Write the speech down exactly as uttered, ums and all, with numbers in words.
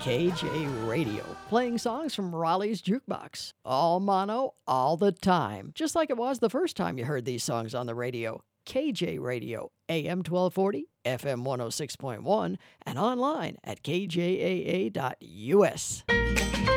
K J Radio, playing songs from Raleigh's Jukebox. All mono, all the time, just like it was the first time you heard these songs on the radio. K J Radio, A M twelve forty, F M one oh six point one, and online at K J A A dot U S.